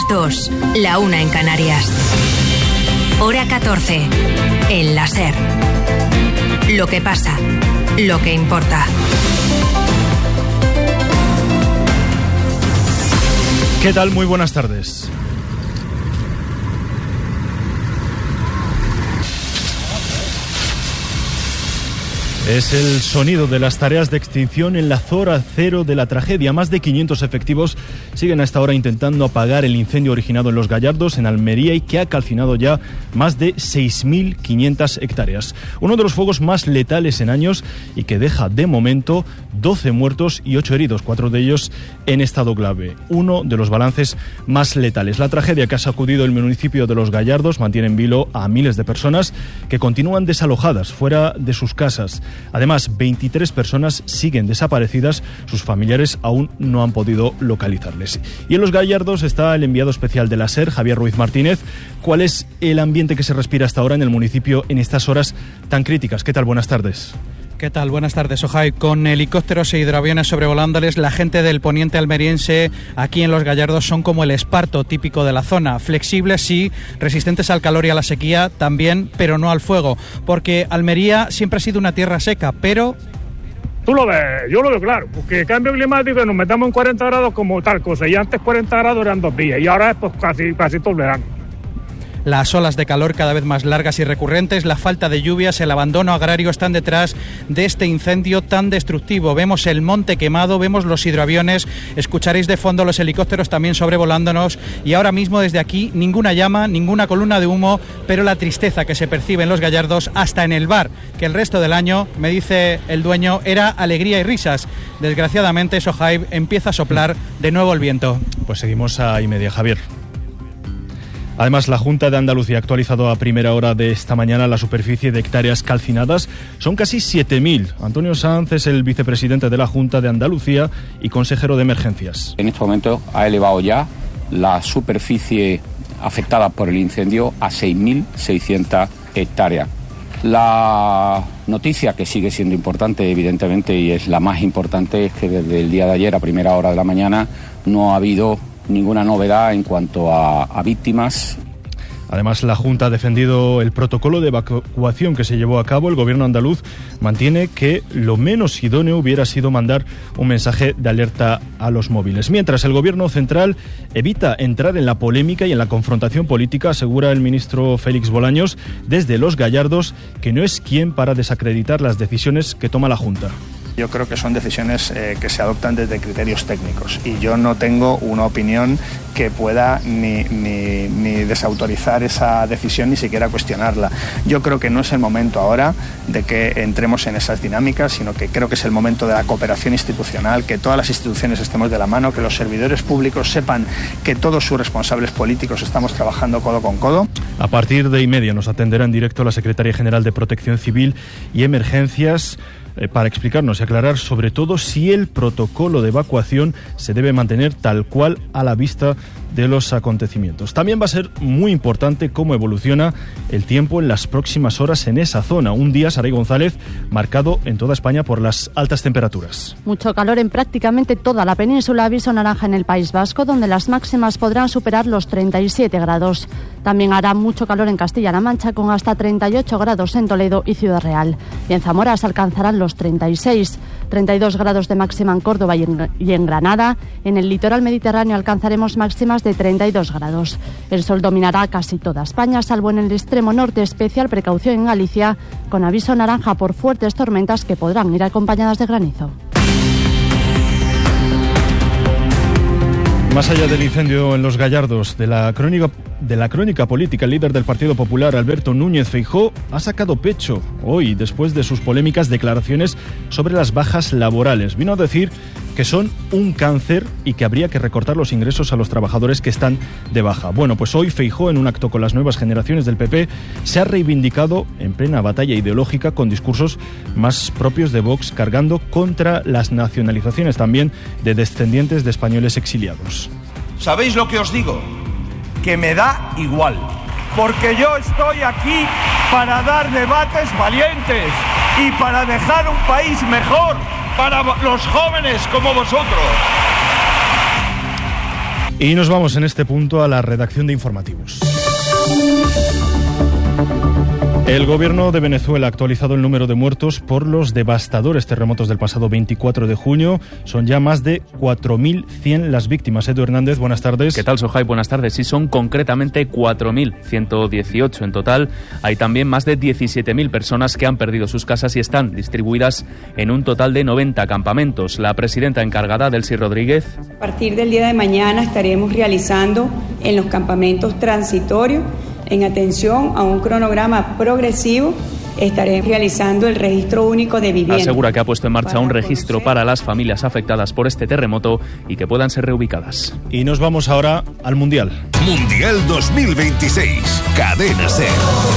las 2, la 1 en Canarias. Hora 14, en la SER. Lo que pasa, lo que importa. ¿Qué tal? Muy buenas tardes. Es el sonido de las tareas de extinción en la zona cero de la tragedia. Más de 500 efectivos siguen a esta hora intentando apagar el incendio originado en Los Gallardos, en Almería, y que ha calcinado ya más de 6.500 hectáreas. Uno de los fuegos más letales en años y que deja de momento 12 muertos y 8 heridos, 4 de ellos en estado grave. Uno de los balances más letales. La tragedia que ha sacudido el municipio de Los Gallardos mantiene en vilo a miles de personas que continúan desalojadas fuera de sus casas. Además, 23 personas siguen desaparecidas, sus familiares aún no han podido localizarles. Y en Los Gallardos está el enviado especial de la SER, Javier Ruiz Martínez. ¿Cuál es el ambiente que se respira hasta ahora en el municipio en estas horas tan críticas? ¿Qué tal? Buenas tardes. ¿Qué tal? Buenas tardes, Ojai. Con helicópteros e hidroaviones sobrevolándoles, la gente del poniente almeriense aquí en Los Gallardos son como el esparto típico de la zona. Flexibles, sí, resistentes al calor y a la sequía también, pero no al fuego. Porque Almería siempre ha sido una tierra seca, pero... Tú lo ves, yo lo veo claro, porque el cambio climático nos metamos en 40 grados como tal cosa, y antes 40 grados eran 2 días, y ahora es pues casi todo el verano. Las olas de calor cada vez más largas y recurrentes, la falta de lluvias, el abandono agrario están detrás de este incendio tan destructivo. Vemos el monte quemado, vemos los hidroaviones, escucharéis de fondo los helicópteros también sobrevolándonos, y ahora mismo desde aquí ninguna llama, ninguna columna de humo, pero la tristeza que se percibe en Los Gallardos, hasta en el bar, que el resto del año, me dice el dueño, era alegría y risas. Desgraciadamente, Sohaib, empieza a soplar de nuevo el viento. Pues seguimos a y media, Javier. Además, la Junta de Andalucía ha actualizado a primera hora de esta mañana la superficie de hectáreas calcinadas. Son casi 7.000. Antonio Sanz es el vicepresidente de la Junta de Andalucía y consejero de emergencias. En este momento ha elevado ya la superficie afectada por el incendio a 6.600 hectáreas. La noticia que sigue siendo importante, evidentemente, y es la más importante, es que desde el día de ayer a primera hora de la mañana no ha habido ninguna novedad en cuanto a víctimas. Además, la Junta ha defendido el protocolo de evacuación que se llevó a cabo. El gobierno andaluz mantiene que lo menos idóneo hubiera sido mandar un mensaje de alerta a los móviles. Mientras, el gobierno central evita entrar en la polémica y en la confrontación política, asegura el ministro Félix Bolaños desde Los Gallardos que no es quien para desacreditar las decisiones que toma la Junta. Yo creo que son decisiones que se adoptan desde criterios técnicos, y yo no tengo una opinión que pueda ni desautorizar esa decisión, ni siquiera cuestionarla. Yo creo que no es el momento ahora de que entremos en esas dinámicas, sino que creo que es el momento de la cooperación institucional, que todas las instituciones estemos de la mano, que los servidores públicos sepan que todos sus responsables políticos estamos trabajando codo con codo. A partir de y media nos atenderá en directo la Secretaria General de Protección Civil y Emergencias para explicarnos y aclarar sobre todo si el protocolo de evacuación se debe mantener tal cual a la vista de los acontecimientos. También va a ser muy importante cómo evoluciona el tiempo en las próximas horas en esa zona. Un día, Saray González, marcado en toda España por las altas temperaturas. Mucho calor en prácticamente toda la península. Aviso naranja en el País Vasco, donde las máximas podrán superar los 37 grados. También hará mucho calor en Castilla-La Mancha, con hasta 38 grados en Toledo y Ciudad Real. Y en Zamora se alcanzarán los 36, 32 grados de máxima en Córdoba y en Granada. En el litoral mediterráneo alcanzaremos máximas de 32 grados. El sol dominará casi toda España, salvo en el extremo norte. Especial precaución en Galicia, con aviso naranja por fuertes tormentas que podrán ir acompañadas de granizo. Más allá del incendio en Los Gallardos, de la crónica política, el líder del Partido Popular, Alberto Núñez Feijóo, ha sacado pecho hoy después de sus polémicas declaraciones sobre las bajas laborales. Vino a decir que son un cáncer y que habría que recortar los ingresos a los trabajadores que están de baja. Bueno, pues hoy Feijóo, en un acto con las nuevas generaciones del PP, se ha reivindicado en plena batalla ideológica con discursos más propios de Vox, cargando contra las nacionalizaciones también de descendientes de españoles exiliados. ¿Sabéis lo que os digo? Que me da igual, porque yo estoy aquí para dar debates valientes y para dejar un país mejor para los jóvenes como vosotros. Y nos vamos en este punto a la redacción de informativos. El gobierno de Venezuela ha actualizado el número de muertos por los devastadores terremotos del pasado 24 de junio. Son ya más de 4.100 las víctimas. Edu Hernández, buenas tardes. ¿Qué tal, Sohai? Buenas tardes. Sí, son concretamente 4.118 en total. Hay también más de 17.000 personas que han perdido sus casas y están distribuidas en un total de 90 campamentos. La presidenta encargada, Delcy Rodríguez. A partir del día de mañana estaremos realizando en los campamentos transitorios, en atención a un cronograma progresivo, estaré realizando el registro único de vivienda. Asegura que ha puesto en marcha un registro para las familias afectadas por este terremoto y que puedan ser reubicadas. Y nos vamos ahora al Mundial. Mundial 2026, Cadena SER.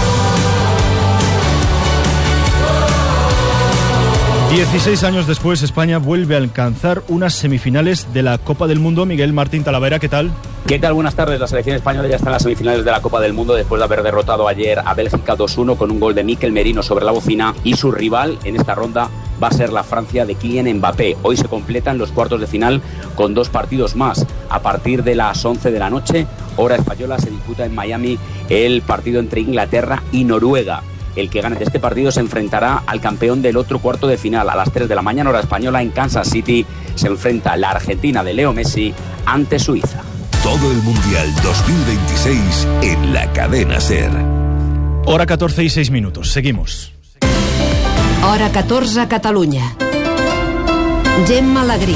16 años después, España vuelve a alcanzar unas semifinales de la Copa del Mundo. Miguel Martín Talavera, ¿qué tal? ¿Qué tal? Buenas tardes. La selección española ya está en las semifinales de la Copa del Mundo después de haber derrotado ayer a Bélgica 2-1 con un gol de Mikel Merino sobre la bocina, y su rival en esta ronda va a ser la Francia de Kylian Mbappé. Hoy se completan los cuartos de final con 2 partidos más. A partir de las 11 de la noche, hora española, se disputa en Miami el partido entre Inglaterra y Noruega. El que gane de este partido se enfrentará al campeón del otro cuarto de final. A las 3 de la mañana, hora española, en Kansas City, se enfrenta la Argentina de Leo Messi ante Suiza. Todo el Mundial 2026 en la Cadena SER. Hora 14 y 6 minutos. Seguimos. Hora 14 a Catalunya. Gemma Alegrí.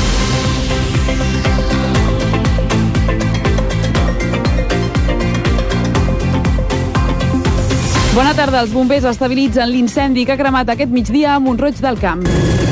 Bona tarda. Els bombers estabilitzen l'incendi que ha cremat aquest migdia a Mont-roig del Camp.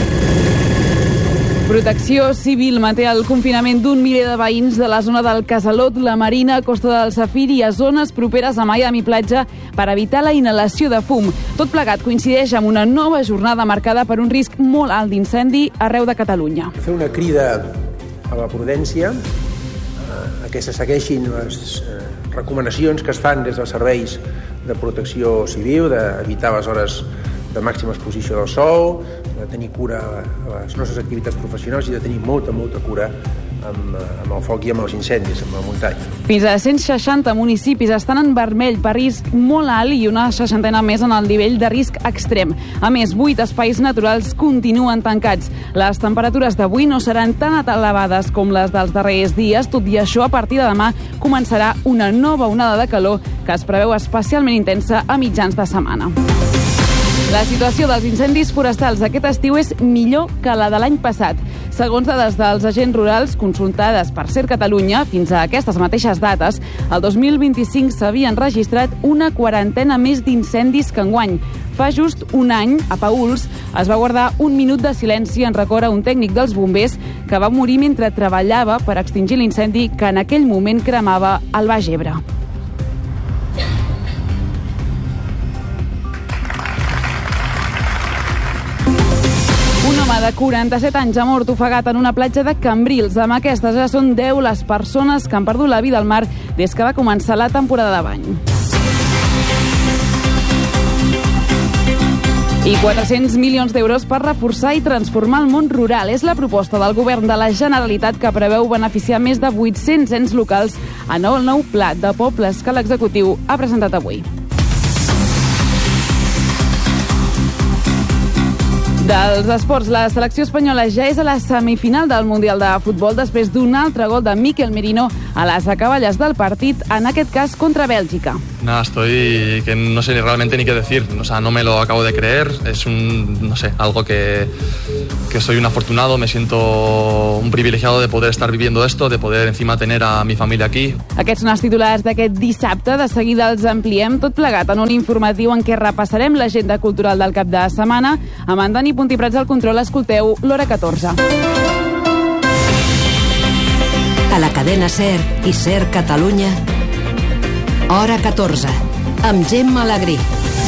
Protecció Civil manté el confinament d'un miler de veïns de la zona del Casalot, la Marina, Costa del Safir i a zones properes a Miami Platja per evitar la inhalació de fum. Tot plegat coincideix amb una nova jornada marcada per un risc molt alt d'incendi arreu de Catalunya. Fer una crida a la prudència, a que se segueixin les recomanacions que es fan des dels serveis de protecció civil, d'evitar les hores de màxima exposició del sol, de tenir cura a les nostres activitats professionals i de tenir molta cura amb el foc i amb els incendis, amb la muntanya. Fins a 160 municipis estan en vermell per risc molt alt i una 60 més en el nivell de risc extrem. A més, 8 espais naturals continuen tancats. Les temperatures d'avui no seran tan elevades com les dels darrers dies, tot i això, a partir de demà començarà una nova onada de calor que es preveu especialment intensa a mitjans de setmana. La situació dels incendis forestals aquest estiu és millor que la de l'any passat. Segons dades dels agents rurals consultades per SER Catalunya, fins a aquestes mateixes dates, el 2025 s'havien registrat una 40 més d'incendis que enguany. Fa just un any, a Paüls, es va guardar un minut de silenci en record a un tècnic dels bombers que va morir mentre treballava per extingir l'incendi que en aquell moment cremava el Baix Ebre. Un home de 47 anys ha mort ofegat en una platja de Cambrils. Amb aquestes ja són 10 les persones que han perdut la vida al mar des que va començar la temporada de bany. I 400 milions d'euros per reforçar i transformar el món rural. És la proposta del govern de la Generalitat que preveu beneficiar més de 800 ens locals en el nou pla de pobles que l'executiu ha presentat avui. Dels esports, la selecció espanyola ja és a la semifinal del Mundial de Futbol després d'un altre gol de Mikel Merino a les acaballes del partit, en aquest cas contra Bèlgica. Nada, estoy que no sé realmente ni qué decir, o sea, no me lo acabo de creer, es algo que soy un afortunado, me siento un privilegiado de poder estar viviendo esto, de poder encima tener a mi familia aquí. Aquests són els titulars d'aquest dissabte, de seguida els ampliem tot plegat en un informatiu en què repassarem l'agenda cultural del cap de setmana. Amb en Dani Puntiprats al control, escolteu l'Hora 14. A la cadena SER i SER Catalunya, Hora 14, amb Gemma Alegrí.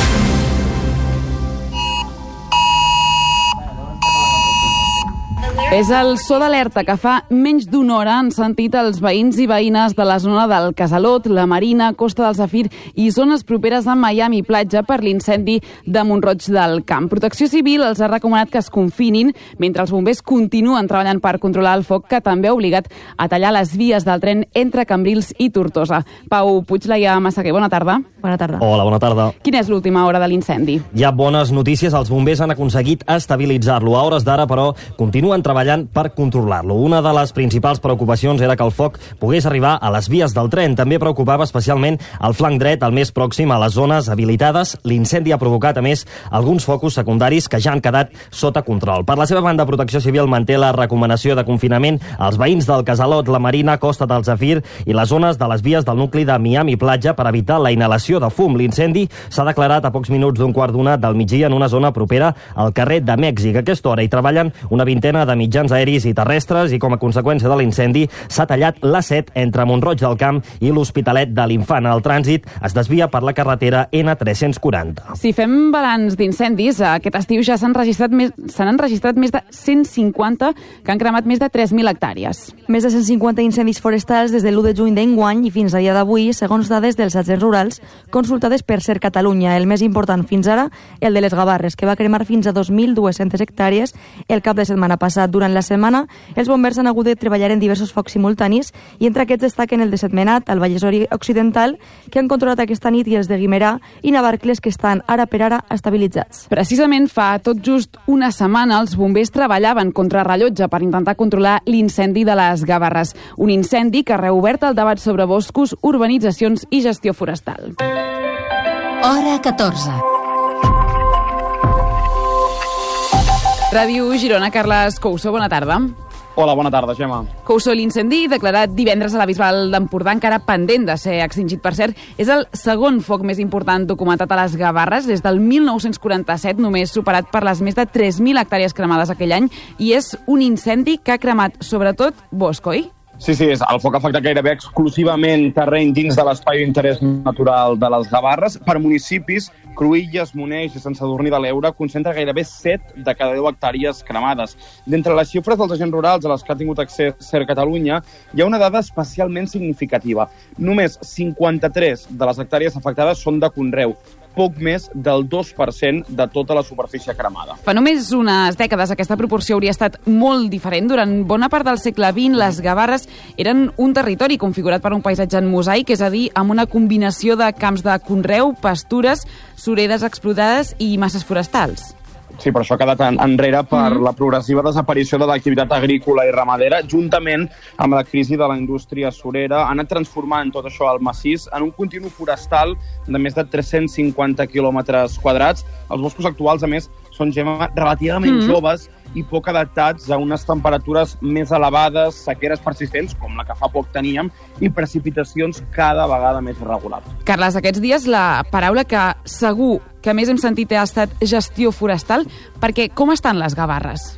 The És el so d'alerta que fa menys d'una hora han sentit els veïns i veïnes de la zona del Casalot, la Marina, Costa del Zafir i zones properes a Miami Platja per l'incendi de Mont-roig del Camp. Protecció Civil els ha recomanat que es confinin mentre els bombers continuen treballant per controlar el foc, que també ha obligat a tallar les vies del tren entre Cambrils i Tortosa. Pau Puiglaia Massaguer, bona tarda. Bona tarda. Hola, bona tarda. Quina és l'última hora de l'incendi? Hi ha bones notícies, els bombers han aconseguit estabilitzar-lo. A hores d'ara, però, continuen treballant per controlar-lo. Una de les principals preocupacions era que el foc pogués arribar a les vies del tren. També preocupava especialment el flanc dret, el més pròxim a les zones habilitades. L'incendi ha provocat, a més, alguns focus secundaris que ja han quedat sota control. Per la seva banda, Protecció Civil manté la recomanació de confinament als veïns del Casalot, la Marina, Costa del Zafir i les zones de les vies del nucli de Miami Platja per evitar la inhalació de fum. L'incendi s'ha declarat a pocs minuts d'un quart d'una del migdia en una zona propera al carrer de Mèxic. A aquesta hora hi treballen una vintena de mitjans aeris i terrestres i com a conseqüència de l'incendi s'ha tallat l'A7 entre Mont-roig del Camp i l'Hospitalet de l'Infant. El trànsit es desvia per la carretera N340. Si fem balanç d'incendis, aquest estiu ja s'han enregistrat més de 150 que han cremat més de 3.000 hectàrees. Més de 150 incendis forestals des de l'1 de juny d'enguany i fins a dia d'avui, segons dades dels agents rurals consultades per Ser Catalunya. El més important fins ara, el de les Gavarres, que va cremar fins a 2.200 hectàrees el cap de setmana passat. Durant la setmana, els bombers han hagut de treballar en diversos focs simultanis i entre aquests destaquen el de Sentmenat, el Vallès Occidental, que han controlat aquesta nit, i els de Guimerà i Navarcles, que estan ara per ara estabilitzats. Precisament fa tot just una setmana els bombers treballaven contra rellotge per intentar controlar l'incendi de les Gavarres. Un incendi que ha reobert el debat sobre boscos, urbanitzacions i gestió forestal. Hora 14. Ràdio Girona, Carles Couso, bona tarda. Hola, bona tarda, Gemma. Couso, l'incendi declarat divendres a la Bisbal d'Empordà, encara pendent de ser extingit, per cert, és el segon foc més important documentat a les Gavarres des del 1947, només superat per les més de 3.000 hectàrees cremades aquell any, i és un incendi que ha cremat sobretot bosc, oi? Sí, el foc ha afectat gairebé exclusivament terreny dins de l'espai d'interès natural de les Gavarres. Per municipis, Cruïlles, Moneix i Sant Sadurní de l'Eure concentra gairebé 7 de cada 10 hectàrees cremades. D'entre les xifres dels agents rurals a les que ha tingut accés Ser Catalunya, hi ha una dada especialment significativa. Només 53 de les hectàrees afectades són de conreu, poc més del 2% de tota la superfície cremada. Fa només unes dècades aquesta proporció hauria estat molt diferent. Durant bona part del segle XX, les Gavarres eren un territori configurat per un paisatge en mosaic, és a dir, amb una combinació de camps de conreu, pastures, suredes explotades i masses forestals. Sí, però això ha quedat enrere per la progressiva desaparició de l'activitat agrícola i ramadera, juntament amb la crisi de la indústria surera. Ha anat transformant tot això al massís en un continu forestal de més de 350 quilòmetres quadrats. Els boscos actuals, a més, són relativament joves i poc adaptats a unes temperatures més elevades, sequeres persistents, com la que fa poc teníem, i precipitacions cada vegada més irregulars. Carles, aquests dies la paraula que segur que més hem sentit ha estat gestió forestal, perquè com estan les Gavarres?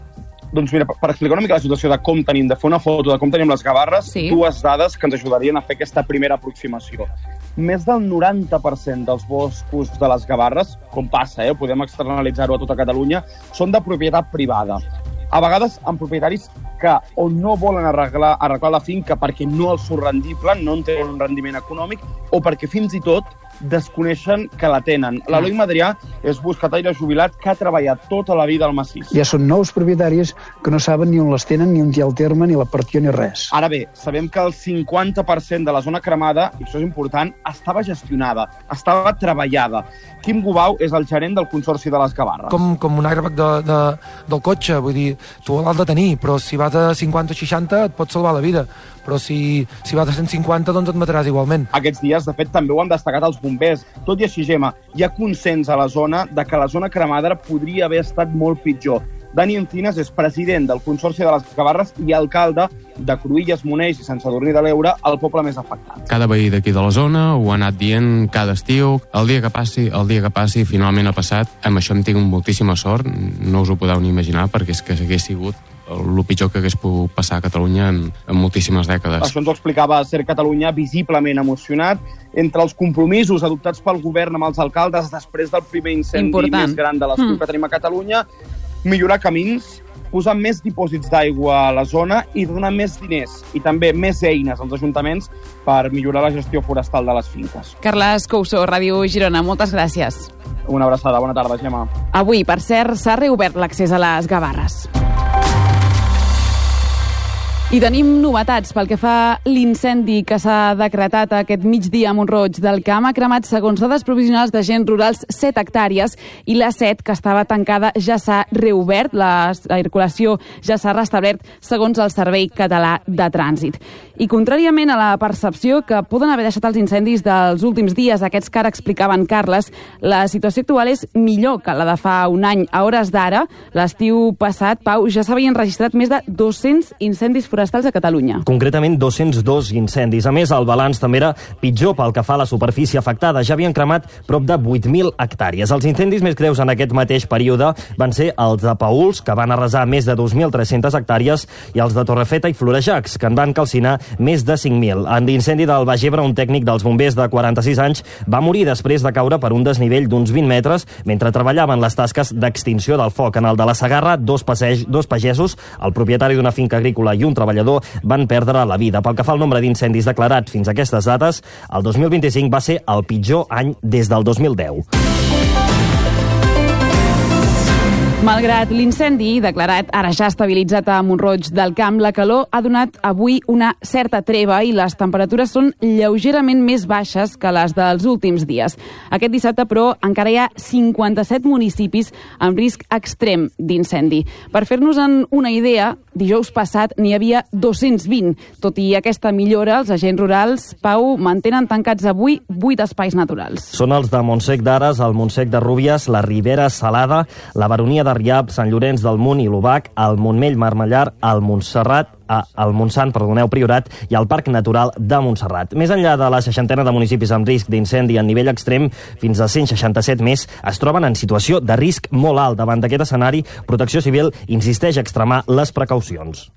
Doncs mira, per explicar una mica la situació de com tenim, de fer una foto de com tenim les Gavarres, dues dades que ens ajudarien a fer aquesta primera aproximació. Més del 90% dels boscos de les Gavarres, com passa, podem externalitzar-ho a tota Catalunya, són de propietat privada. A vegades amb propietaris que o no volen arreglar la finca perquè no els surt rendible, no en tenen un rendiment econòmic, o perquè fins i tot desconeixen que la tenen. L'Eloi Madrià és boscataire jubilat que ha treballat tota la vida al massís. Ja són nous propietaris que no saben ni on les tenen, ni on hi ha el terme, ni la partió, ni res. Ara bé, sabem que el 50% de la zona cremada, i això és important, estava gestionada, estava treballada. Quim Gubau és el gerent del Consorci de les Gavarres. Com un airbag del cotxe, vull dir, tu l'has de tenir, però si vas a 50 o 60 et pot salvar la vida. Però si vas a 150, doncs et mataràs igualment. Aquests dies, de fet, també ho han destacat els bombers. Tot i així, Gemma, hi ha consens a la zona de que la zona cremada podria haver estat molt pitjor. Dani Encinas és president del Consorci de les Gavarres i alcalde de Cruïlles, Moneix i Sant Sadurní de l'Eure, el poble més afectat. Cada veí d'aquí de la zona ho ha anat dient cada estiu. El dia que passi, finalment ha passat. Amb això em tinc moltíssima sort. No us ho podeu ni imaginar, perquè és que hagués sigut el pitjor que hagués pogut passar a Catalunya en moltíssimes dècades. Això ens ho explicava Ser Catalunya, visiblement emocionat. Entre els compromisos adoptats pel govern amb els alcaldes després del primer incendi més gran de l'estiu que tenim a Catalunya, millorar camins, posar més dipòsits d'aigua a la zona i donar més diners i també més eines als ajuntaments per millorar la gestió forestal de les finques. Carles Couso, Ràdio Girona, moltes gràcies. Una abraçada, bona tarda, Gemma. Avui, per cert, s'ha reobert l'accés a les Gavarres. I tenim novetats pel que fa a l'incendi que s'ha decretat aquest migdia a Mont-roig del Camp. Ha cremat, segons dades provisionals d'agents rurals, 7 hectàrees i la 7, que estava tancada, ja s'ha reobert. La circulació ja s'ha restablert, segons el Servei Català de Trànsit. I contràriament a la percepció que poden haver deixat els incendis dels últims dies, aquests que ara explicaven Carles, la situació actual és millor que la de fa un any. A hores d'ara, l'estiu passat, Pau, ja s'havien registrat més de 200 incendis forestals a Catalunya. Concretament 202 incendis. A més, el balanç també era pitjor pel que fa a la superfície afectada. Ja havien cremat prop de 8.000 hectàrees. Els incendis més greus en aquest mateix període van ser els de Paüls, que van arrasar més de 2.300 hectàrees, i els de Torrefeta i Florejacs, que en van calcinar més de 5.000. En l'incendi del Baix Ebre, un tècnic dels bombers de 46 anys va morir després de caure per un desnivell d'uns 20 metres mentre treballaven les tasques d'extinció del foc. En el de la Segarra, dos pagesos, el propietari d'una finca agrícola i un treballador, van perdre la vida. Pel que fa al nombre d'incendis declarats fins a aquestes dates, el 2025 va ser el pitjor any des del 2010. Malgrat l'incendi declarat, ara ja estabilitzat a Mont-roig del Camp, la calor ha donat avui una certa treva i les temperatures són lleugerament més baixes que les dels últims dies. Aquest dissabte, però, encara hi ha 57 municipis amb risc extrem d'incendi. Per fer-nos-en una idea, dijous passat n'hi havia 220. Tot i aquesta millora, els agents rurals, Pau, mantenen tancats avui 8 espais naturals. Són els de Montsec d'Ares, el Montsec de Rúbies, la Ribera Salada, la Baronia de Riab, Sant Llorenç del Munt i l'Obac, el Montmell Marmellar, el Montsant, Priorat i el Parc Natural de Montserrat. Més enllà de la 60ena de municipis amb risc d'incendi en nivell extrem, fins a 167 més es troben en situació de risc molt alt. Davant d'aquest escenari, Protecció Civil insisteix a extremar les precaucions.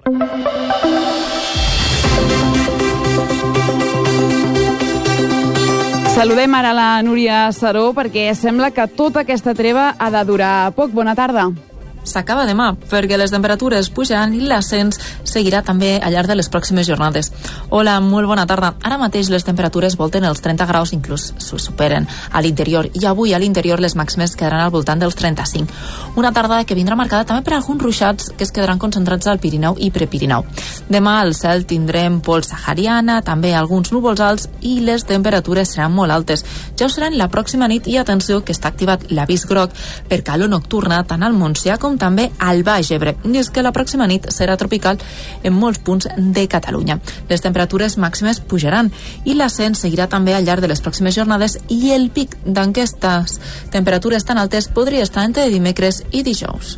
Saludem ara la Núria Saró perquè sembla que tota aquesta treva ha de durar poc. Bona tarda. S'acaba demà, perquè les temperatures pujaran i l'ascens seguirà també al llarg de les pròximes jornades. Hola, molt bona tarda. Ara mateix les temperatures volten els 30 graus, inclús s'ho superen a l'interior, i avui a l'interior les màximes quedaran al voltant dels 35. Una tarda que vindrà marcada també per alguns ruixats que es quedaran concentrats al Pirineu i Prepirineu. Demà al cel tindrem pols sahariana, també alguns núvols alts i les temperatures seran molt altes. Ja ho seran la pròxima nit i atenció que està activat l'avís groc per calor nocturna tant al Montsià com també al Baix Ebre. I és que la pròxima nit serà tropical en molts punts de Catalunya. Les temperatures màximes pujaran i l'ascens seguirà també al llarg de les pròximes jornades i el pic d'aquestes temperatures tan altes podria estar entre dimecres i dijous.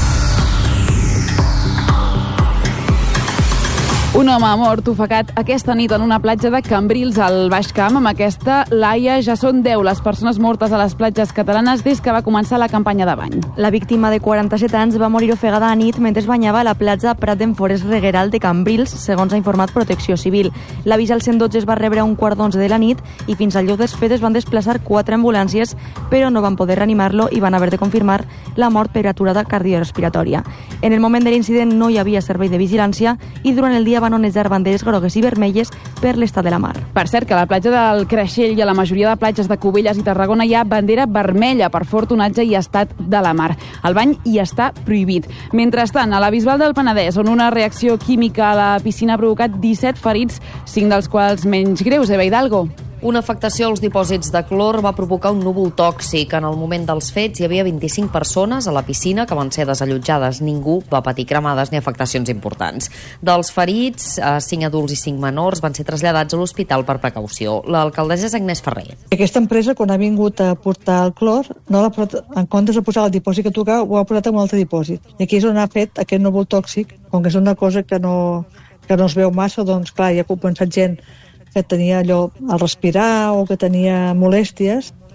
Un home ha mort ofegat aquesta nit en una platja de Cambrils, al Baix Camp. Amb aquesta laia ja són 10 les persones mortes a les platges catalanes des que va començar la campanya de bany. La víctima de 47 anys va morir ofegada a nit mentre es banyava a la platja Prat d'en Forest Regueral de Cambrils, segons ha informat Protecció Civil. L'avís al 112 es va rebre a 1:15 de la nit i fins al lloc dels fets es van desplaçar 4 ambulàncies, però no van poder reanimar-lo i van haver de confirmar la mort per aturada cardiorespiratòria. En el moment de l'incident no hi havia servei de vigilància i durant el dia van onejar banderes grogues i vermelles per l'estat de la mar. Per cert, que a la platja del Creixell i a la majoria de platges de Cubelles i Tarragona hi ha bandera vermella per fort onatge i estat de la mar. El bany hi està prohibit. Mentrestant, a la Bisbal del Penedès, on una reacció química a la piscina ha provocat 17 ferits, 5 dels quals menys greus. Eva Hidalgo. Una afectació als dipòsits de clor va provocar un núvol tòxic. En el moment dels fets hi havia 25 persones a la piscina que van ser desallotjades. Ningú va patir cremades ni afectacions importants. Dels ferits, 5 adults i 5 menors van ser traslladats a l'hospital per precaució. L'alcaldessa és Agnès Ferrer. Aquesta empresa, quan ha vingut a portar el clor, no l'ha posat, en comptes de posar el dipòsit que tocava, ho ha posat en un altre dipòsit. I aquí és on ha fet aquest núvol tòxic, com que és una cosa que no es veu massa, doncs clar, hi ha compensat gent que tenia allò al respirar o que tenia molèsties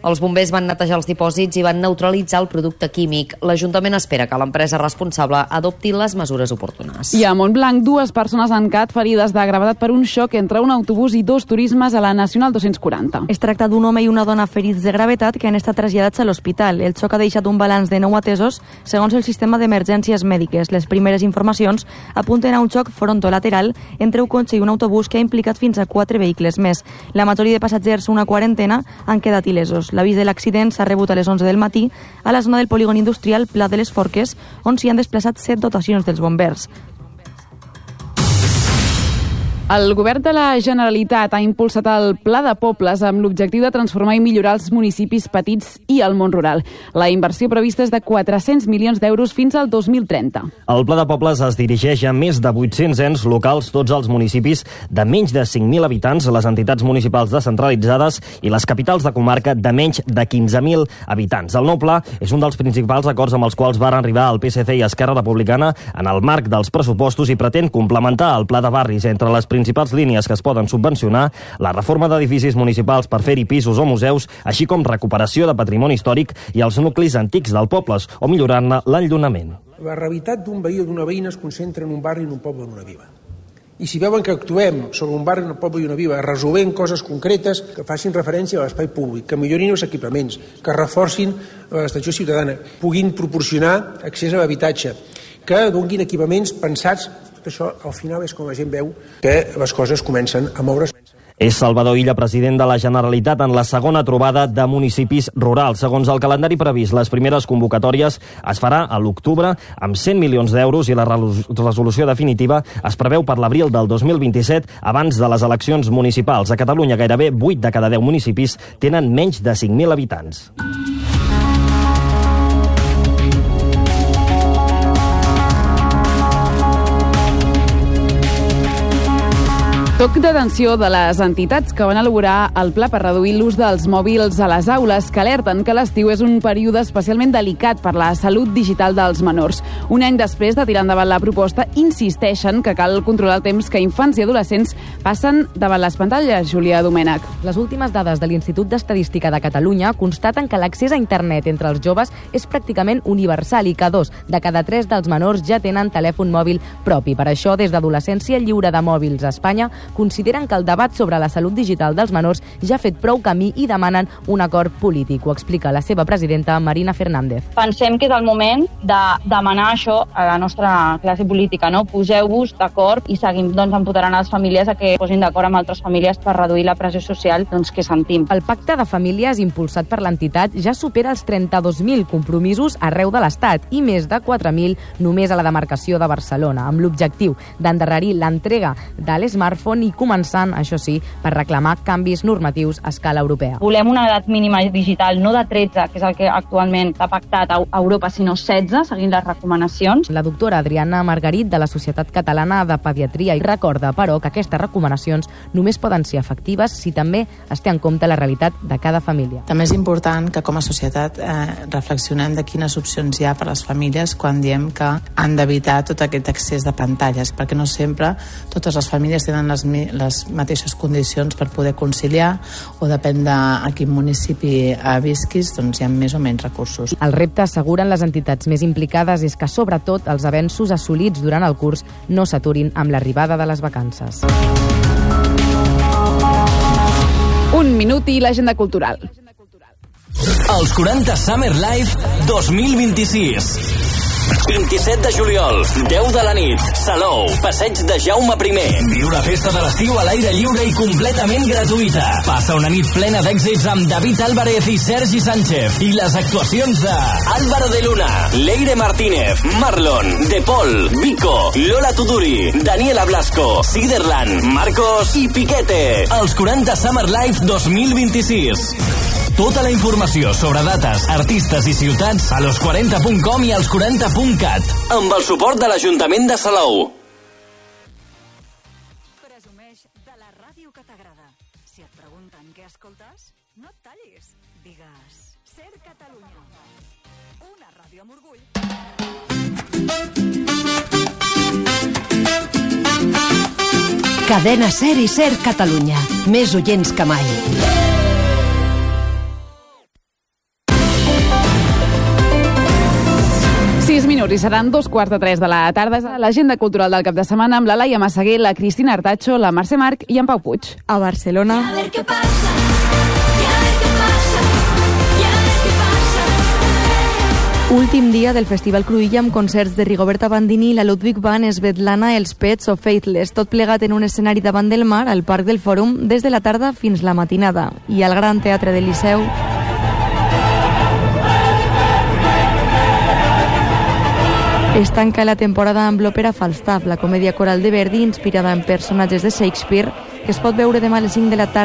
Els bombers van netejar els dipòsits i van neutralitzar el producte químic. L'Ajuntament espera que l'empresa responsable adopti les mesures oportunes. I a Montblanc, 2 persones han quedat ferides de gravetat per un xoc entre un autobús i 2 turismes a la Nacional 240. Es tracta d'un home i una dona ferits de gravetat que han estat traslladats a l'hospital. El xoc ha deixat un balanç de 9 atesos segons el sistema d'emergències mèdiques. Les primeres informacions apunten a un xoc frontolateral entre un cotxe i un autobús que ha implicat fins a 4 vehicles més. La majoria de passatgers, una quarantena, han quedat il·lesos. L'avís de l'accident s'ha rebut a les 11 del matí a la zona del polígon industrial Pla de les Forques, on s'hi han desplaçat 7 dotacions dels bombers. El govern de la Generalitat ha impulsat el Pla de Pobles amb l'objectiu de transformar i millorar els municipis petits i el món rural. La inversió prevista és de 400 milions d'euros fins al 2030. El Pla de Pobles es dirigeix a més de 800 ens locals, tots els municipis de menys de 5.000 habitants, les entitats municipals descentralitzades i les capitals de comarca de menys de 15.000 habitants. El nou pla és un dels principals acords amb els quals van arribar el PSC i Esquerra Republicana en el marc dels pressupostos i pretén complementar el pla de barris entre les principals línies que es poden subvencionar, la reforma d'edificis municipals per fer-hi pisos o museus, així com recuperació de patrimoni històric i els nuclis antics del pobles o millorant-ne l'enllunament. La realitat d'un veí o d'una veïna es concentra en un barri, en un poble, en una vila. I si veuen que actuem sobre un barri, un poble i una vila, resolent coses concretes que facin referència a l'espai públic, que millorin els equipaments, que reforcin l'estació ciutadana, puguin proporcionar accés a l'habitatge, que donguin equipaments pensats. Això, al final, és com la gent veu que les coses comencen a moure's. És Salvador Illa, president de la Generalitat, en la segona trobada de municipis rurals. Segons el calendari previst, les primeres convocatòries es farà a l'octubre amb 100 milions d'euros i la resolució definitiva es preveu per l'abril del 2027 abans de les eleccions municipals. A Catalunya, gairebé 8 de cada 10 municipis tenen menys de 5.000 habitants. Toc d'atenció de les entitats que van elaborar el pla per reduir l'ús dels mòbils a les aules, que alerten que l'estiu és un període especialment delicat per la salut digital dels menors. Un any després de tirar endavant la proposta, insisteixen que cal controlar el temps que infants i adolescents passen davant les pantalles. Julià Domènech. Les últimes dades de l'Institut d'Estadística de Catalunya constaten que l'accés a internet entre els joves és pràcticament universal i que 2 de cada 3 dels menors ja tenen telèfon mòbil propi. Per això, des d'Adolescència Lliure de Mòbils a Espanya, consideren que el debat sobre la salut digital dels menors ja ha fet prou camí i demanen un acord polític. Ho explica la seva presidenta, Marina Fernández. Pensem que és el moment de demanar això a la nostra classe política, no? Poseu-vos d'acord i seguim empoderant les famílies a que posin d'acord amb altres famílies per reduir la pressió social que sentim. El pacte de famílies impulsat per l'entitat ja supera els 32.000 compromisos arreu de l'Estat i més de 4.000 només a la demarcació de Barcelona, amb l'objectiu d'endarrerir l'entrega de l'smartphone i començant, això sí, per reclamar canvis normatius a escala europea. Volem una edat mínima digital, no de 13, que és el que actualment s'ha pactat a Europa, sinó 16, seguint les recomanacions. La doctora Adriana Margarit, de la Societat Catalana de Pediatria, i recorda, però, que aquestes recomanacions només poden ser efectives si també es té en compte la realitat de cada família. També és important que com a societat reflexionem de quines opcions hi ha per a les famílies quan diem que han d'evitar tot aquest accés de pantalles, perquè no sempre totes les famílies tenen les mateixes condicions per poder conciliar, o depèn de a quin municipi visquis, doncs hi ha més o menys recursos. El repte, asseguren les entitats més implicades, és que sobretot els avenços assolits durant el curs no s'aturin amb l'arribada de les vacances. Un minut i l'agenda cultural. Els 40 Summer Live 2026. 27 de juliol, 10 de la nit, Salou, Passeig de Jaume I. Viu la festa de l'estiu a l'aire lliure i completament gratuïta. Passa una nit plena d'èxits amb David Álvarez i Sergi Sánchez i les actuacions de Álvaro de Luna, Leire Martínez, Marlon, De Paul, Vico, Lola Tuduri, Daniela Blasco, Siderland, Marcos i Piquete. Els 40 Summer Live 2026. Tota la informació sobre dates, artistes i ciutats a los40.com i als40.cat, amb el suport de l'Ajuntament de Salou. Presumeix de la ràdio que t'agrada. Si et pregunten què escoltes, no et tallis. Digues Ser Catalunya. Una ràdio amb orgull. Cadena Ser i Ser Catalunya. Més oients que mai. minuts i seran 2:45 de la tarda. L'agenda cultural del cap de setmana amb la Laia Massaguer, la Cristina Artacho, la Mercè Marc i en Pau Puig. A Barcelona. A ver qué pasa, y a ver qué pasa, y a ver qué pasa. Últim dia del Festival Cruïlla amb concerts de Rigoberta Bandini, la Ludwig Band, Svetlana, els Pets o Faithless, tot plegat en un escenari davant del mar al Parc del Fòrum des de la tarda fins la matinada. I al Gran Teatre del Liceu... Es tanca la temporada amb l'òpera Falstaff, la comèdia coral de Verdi inspirada en personatges de Shakespeare, que es pot veure demà a les 5 de la tarda